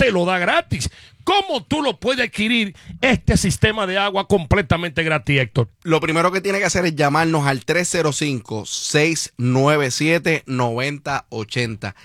te lo da gratis. ¿Cómo tú lo puedes adquirir este sistema de agua completamente gratis, Héctor? Lo primero que tiene que hacer es llamarnos al 305-697-9080.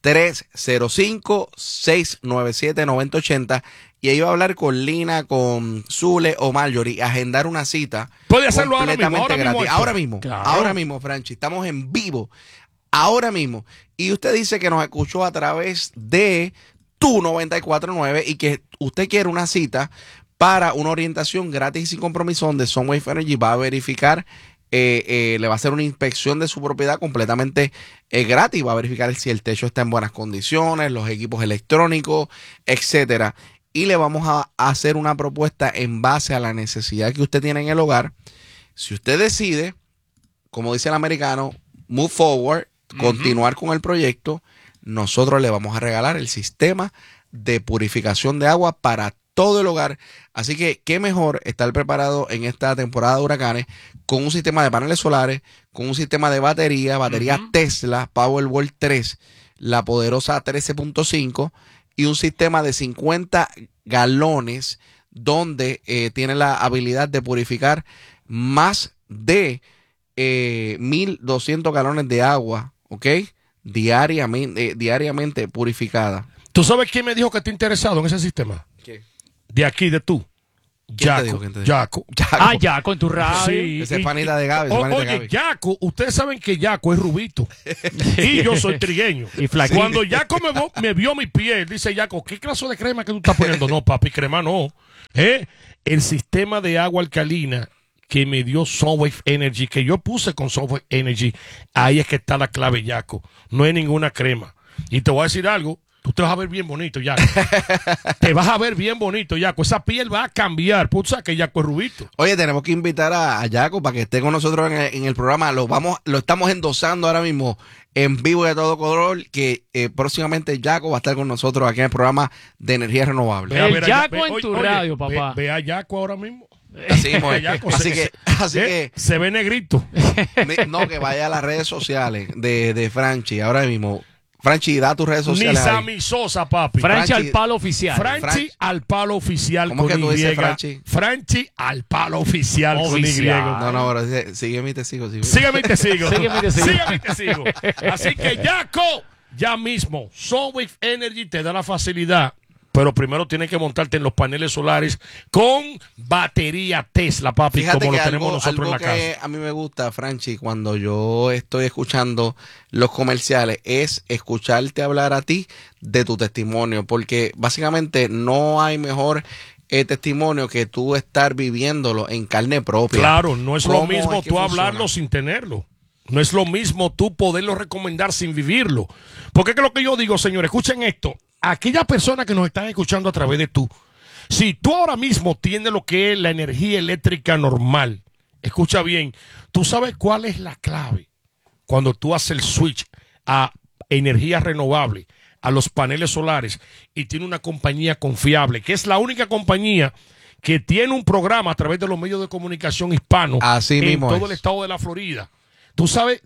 305-697-9080 y ahí va a hablar con Lina, con Zule o Marjorie, agendar una cita. Puede hacerlo completamente gratis. Ahora mismo, claro. Ahora mismo, Franchi, estamos en vivo, ahora mismo. Y usted dice que nos escuchó a través de Tu 94.9 y que usted quiere una cita para una orientación gratis y sin compromiso donde Sunwave Energy va a verificar, le va a hacer una inspección de su propiedad completamente gratis, va a verificar si el techo está en buenas condiciones, los equipos electrónicos, etcétera. Y le vamos a hacer una propuesta en base a la necesidad que usted tiene en el hogar. Si usted decide, como dice el americano, move forward, continuar con el proyecto, nosotros le vamos a regalar el sistema de purificación de agua para todo el hogar. Así que qué mejor estar preparado en esta temporada de huracanes con un sistema de paneles solares, con un sistema de batería Tesla Powerwall 3, la poderosa 13.5 y un sistema de 50 galones donde tiene la habilidad de purificar más de 1,200 galones de agua, ¿ok? Diariamente purificada. ¿Tú sabes quién me dijo que está interesado en ese sistema? ¿Qué? De aquí, de tú. Yaco. Yaco en tu radio. Sí, Ese es panita de Gaby. Oye, Yaco, ustedes saben que Yaco es rubito. Y yo soy trigueño. Y flaquito. Cuando Yaco me vio mi piel, dice Yaco, ¿qué clase de crema que tú estás poniendo? No, papi, crema no. El sistema de agua alcalina que me dio Sunwave Energy, que yo puse con Sunwave Energy, ahí es que está la clave, Yaco. No hay ninguna crema. Y te voy a decir algo. Tú te vas a ver bien bonito, Yaco. Te vas a ver bien bonito, Yaco. Esa piel va a cambiar. Pues sabes que Yaco es rubito. Oye, tenemos que invitar a Yaco para que esté con nosotros en el programa. Lo estamos endosando ahora mismo en vivo de todo color, que próximamente Yaco va a estar con nosotros aquí en el programa de energía renovable. El Yaco en tu radio, papá. Ve a Yaco ahora mismo. Así que se ve negrito. No, que vaya a las redes sociales de Franchi ahora mismo. Franchi, da tus redes sociales. Ni Sammy Sosa, papi. Franchi al palo oficial. Franchi al palo oficial. ¿Cómo que tú dices, Franchi? Franchi al palo oficial. Con Y. No, pero sígueme y te sigo. Sígueme y te sigo. Sígueme y te sigo. Así que, Yaco, ya mismo, Sunwave Energy te da la facilidad. Pero primero tienes que montarte en los paneles solares con batería Tesla, papi. Fíjate como que lo tenemos nosotros en la casa. A mí me gusta, Franchi, cuando yo estoy escuchando los comerciales, es escucharte hablar a ti de tu testimonio, porque básicamente no hay mejor testimonio que tú estar viviéndolo en carne propia. Claro, no es lo mismo tú hablarlo sin tenerlo. No es lo mismo tú poderlo recomendar sin vivirlo. Porque es que lo que yo digo, señores, escuchen esto. Aquellas personas que nos están escuchando a través de tú, si tú ahora mismo tienes lo que es la energía eléctrica normal, escucha bien, tú sabes cuál es la clave cuando tú haces el switch a energía renovable, a los paneles solares, y tiene una compañía confiable, que es la única compañía que tiene un programa a través de los medios de comunicación hispanos en todo el estado de la Florida. Tú sabes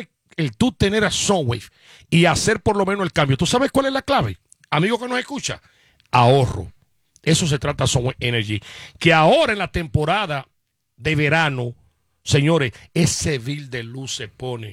el tú tener a Sunwave y hacer por lo menos el cambio. ¿Tú sabes cuál es la clave? Amigo que nos escucha, ahorro. Eso se trata de Sunwave Energy. Que ahora en la temporada de verano, señores, ese bill de luz se pone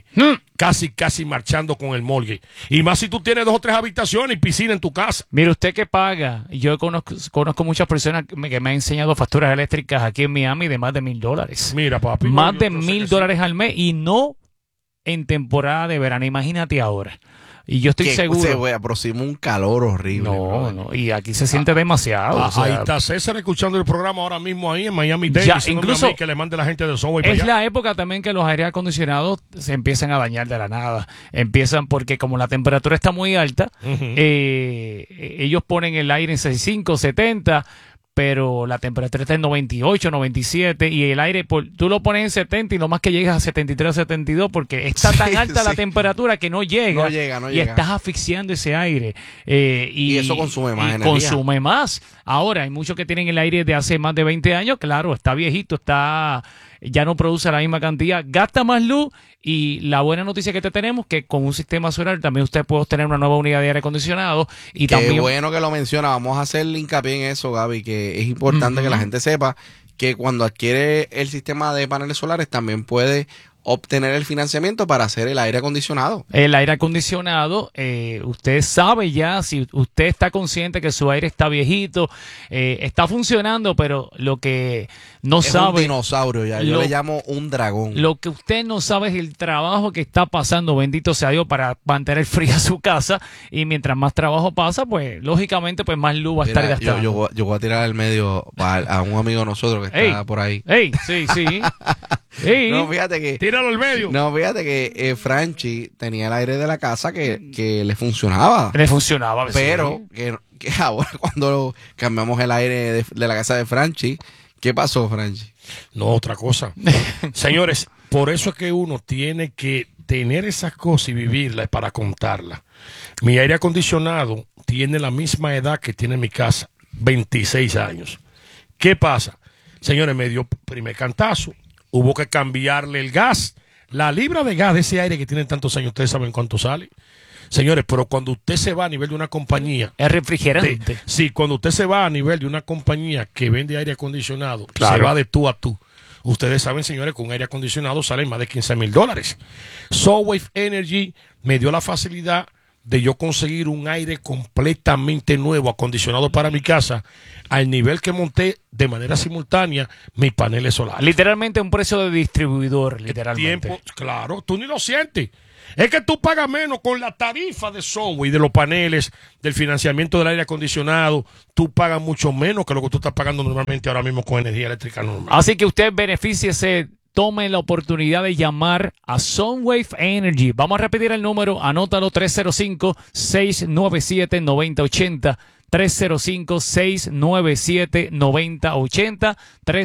casi marchando con el mortgage. Y más si tú tienes 2 o 3 habitaciones y piscina en tu casa. Mire, usted que paga. Yo conozco muchas personas que me han enseñado facturas eléctricas aquí en Miami de más de $1,000. Mira, papi. Más de $1,000 al mes y no en temporada de verano. Imagínate ahora. Y yo estoy seguro. Se aproxima un calor horrible. No, y aquí se siente demasiado. Ahí está César escuchando el programa ahora mismo ahí en Miami-Dade. Incluso que le mande la gente del Sunwave. Es la época también que los aire acondicionados se empiezan a dañar de la nada. Empiezan porque como la temperatura está muy alta, ellos ponen el aire en 65, 70, pero la temperatura está en 98, 97 y el aire, tú lo pones en 70 y lo más que llegas a 73, 72 porque está tan alta la temperatura que no llega. Y estás asfixiando ese aire. Y eso consume más energía. Consume más. Ahora, hay muchos que tienen el aire de hace más de 20 años, claro, está viejito, está ya no produce la misma cantidad, gasta más luz. Y la buena noticia que te tenemos que con un sistema solar también usted puede obtener una nueva unidad de aire acondicionado. Y Qué también, bueno que lo menciona. Vamos a hacerle hincapié en eso, Gaby, que es importante que la gente sepa que cuando adquiere el sistema de paneles solares también puede obtener el financiamiento para hacer el aire acondicionado. el aire acondicionado, usted sabe ya, si usted está consciente que su aire está viejito, está funcionando, pero lo que no Es sabe... un dinosaurio ya, yo le llamo un dragón. Lo que usted no sabe es el trabajo que está pasando, bendito sea Dios, para mantener fría su casa. Y mientras más trabajo pasa, pues lógicamente pues más luz va a estar Mira, gastando. yo voy a tirar al medio a un amigo de nosotros que está por ahí. ¡Ey! Sí, sí. Sí. No, fíjate que... Tíralo al medio. No, fíjate que Franchi tenía el aire de la casa que le funcionaba. Le funcionaba. Pero sí. que ahora cuando cambiamos el aire de la casa de Franchi, ¿qué pasó, Franchi? No, otra cosa. Señores, por eso es que uno tiene que tener esas cosas y vivirlas para contarlas. Mi aire acondicionado tiene la misma edad que tiene mi casa, 26 años. ¿Qué pasa? Señores, me dio primer cantazo. Hubo que cambiarle el gas. La libra de gas de ese aire que tiene tantos años, ¿ustedes saben cuánto sale? Señores, pero cuando usted se va a nivel de una compañía... Es refrigerante. Sí, cuando usted se va a nivel de una compañía que vende aire acondicionado, Claro. se va de tú a tú. Ustedes saben, señores, que un aire acondicionado sale más de $15,000. Soulwave Energy me dio la facilidad de yo conseguir un aire completamente nuevo, acondicionado para mi casa, al nivel que monté de manera simultánea mis paneles solares. Literalmente un precio de distribuidor, literalmente. Tiempo, claro, tú ni lo sientes. Es que tú pagas menos con la tarifa de software y de los paneles, del financiamiento del aire acondicionado. Tú pagas mucho menos que lo que tú estás pagando normalmente ahora mismo con energía eléctrica normal. Así que usted benefíciese, tome la oportunidad de llamar a Sunwave Energy. Vamos a repetir el número, anótalo, 305-697-9080. 305-697-9080.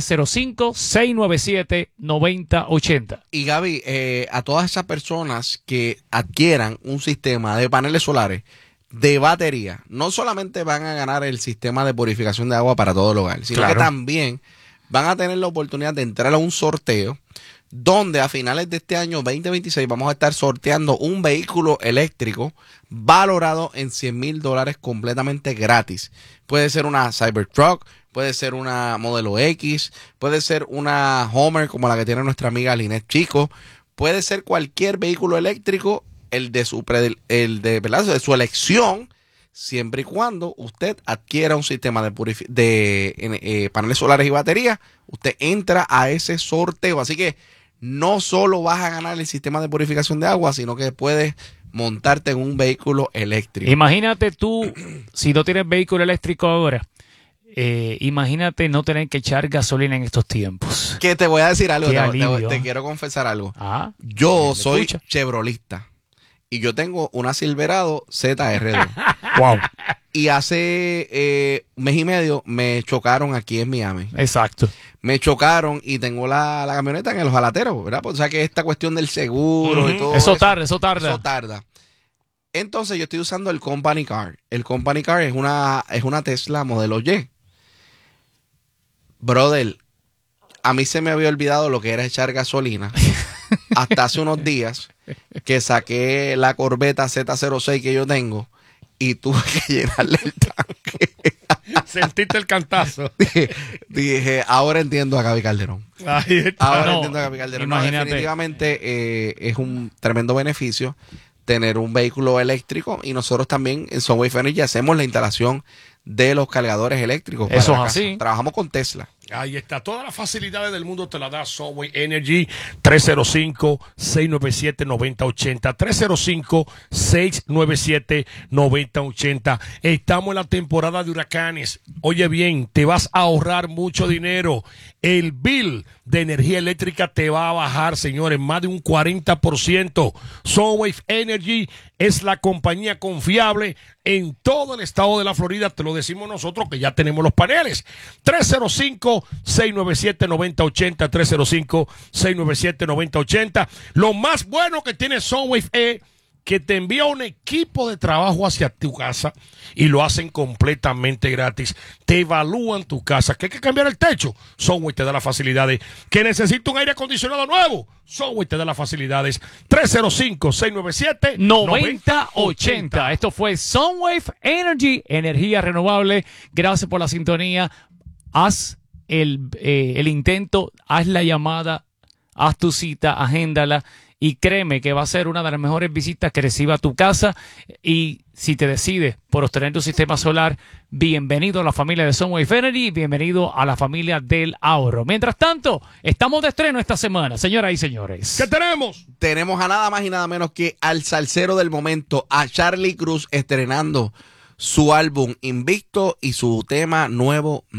305-697-9080. Y Gaby, a todas esas personas que adquieran un sistema de paneles solares de batería, no solamente van a ganar el sistema de purificación de agua para todo el hogar, sino Claro. que también van a tener la oportunidad de entrar a un sorteo donde a finales de este año 2026 vamos a estar sorteando un vehículo eléctrico valorado en $100,000 completamente gratis. Puede ser una Cybertruck, puede ser una Modelo X, puede ser una Homer como la que tiene nuestra amiga Linet Chico, puede ser cualquier vehículo eléctrico, ¿verdad? De su elección, siempre y cuando usted adquiera un sistema de paneles solares y baterías, usted entra a ese sorteo. Así que no solo vas a ganar el sistema de purificación de agua, sino que puedes montarte en un vehículo eléctrico. Imagínate tú, si no tienes vehículo eléctrico ahora, imagínate no tener que echar gasolina en estos tiempos. Que te voy a decir algo, Qué alivio. te quiero confesar algo. Ah, Yo ¿me soy escucha? chevrolista y yo tengo una Silverado ZR2. Wow. Y hace un mes y medio me chocaron aquí en Miami. Exacto. Me chocaron y tengo la camioneta en los jalateros, ¿verdad? Pues, o sea que esta cuestión del seguro y todo Eso tarda, eso tarda. Eso tarda. Entonces yo estoy usando el Company Car. El Company Car es una Tesla modelo Y. Brother, a mí se me había olvidado lo que era echar gasolina. Hasta hace unos días que saqué la Corvette Z06 que yo tengo y tuve que llenarle el tanque. Sentiste el cantazo. Dije, ahora entiendo a Gaby Calderón. Ahí está. Ahora no, entiendo a Gaby Calderón. No, imagínate. definitivamente es un tremendo beneficio tener un vehículo eléctrico y nosotros también en Sunwave Energy hacemos la instalación de los cargadores eléctricos. para Eso la es casa. así. Trabajamos con Tesla. Ahí está. Todas las facilidades del mundo te la da Soulwave Energy. 305-697-9080. 305-697-9080. Estamos en la temporada de huracanes. Oye bien, te vas a ahorrar mucho dinero. El bill de energía eléctrica te va a bajar, señores, más de un 40%. Soulwave Energy es la compañía confiable en todo el estado de la Florida. Te lo decimos nosotros que ya tenemos los paneles. 305-697-9080. 305-697-9080. Lo más bueno que tiene Soulwave es que te envía un equipo de trabajo hacia tu casa y lo hacen completamente gratis. Te evalúan tu casa. ¿Que hay que cambiar el techo? Sunway te da las facilidades. ¿Que necesita un aire acondicionado nuevo? Sunway te da las facilidades. 305-697-9080. Esto fue Sunwave Energy, energía renovable. Gracias por la sintonía. Haz el intento, haz la llamada, haz tu cita, agéndala. Y créeme que va a ser una de las mejores visitas que reciba tu casa. Y si te decides por obtener tu sistema solar, bienvenido a la familia de Sunwave Energy, bienvenido a la familia del ahorro. Mientras tanto, estamos de estreno esta semana, señoras y señores. ¿Qué tenemos? Tenemos a nada más y nada menos que al salsero del momento, a Charly Cruz, estrenando su álbum Invicto y su tema nuevo